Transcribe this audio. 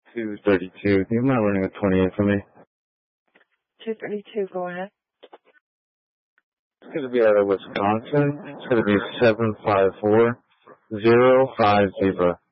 232. Do you mind running a 28 for me? 232, go ahead. It's going to be out of Wisconsin. It's going to be 754-050.